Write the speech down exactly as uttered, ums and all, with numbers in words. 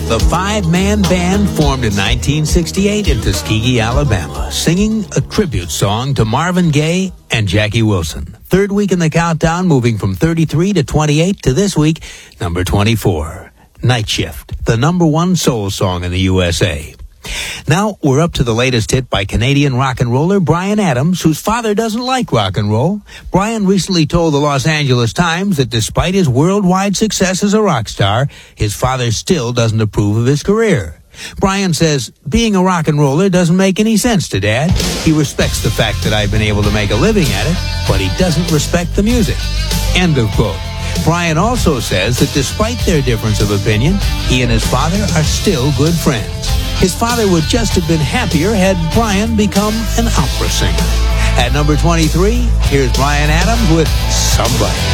The five-man band formed in nineteen sixty-eight in Tuskegee, Alabama, singing a tribute song to Marvin Gaye and Jackie Wilson. Third week in the countdown, moving from thirty-three to twenty-eight to this week, number twenty-four. Night Shift, the number one soul song in the U S A. Now, we're up to the latest hit by Canadian rock and roller Bryan Adams, whose father doesn't like rock and roll. Bryan recently told the Los Angeles Times that despite his worldwide success as a rock star, his father still doesn't approve of his career. Bryan says, being a rock and roller doesn't make any sense to Dad. He respects the fact that I've been able to make a living at it, but he doesn't respect the music. End of quote. Bryan also says that despite their difference of opinion, he and his father are still good friends. His father would just have been happier had Bryan become an opera singer. At number twenty-three, here's Bryan Adams with Somebody.